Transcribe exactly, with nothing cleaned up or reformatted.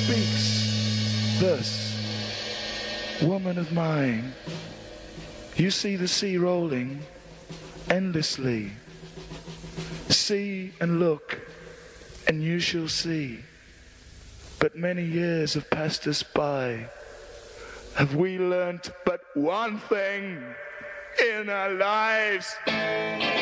speaks thus, woman of mine, you see the sea rolling endlessly. See and look, and you shall see. But many years have passed us by. Have we learnt but one thing in our lives?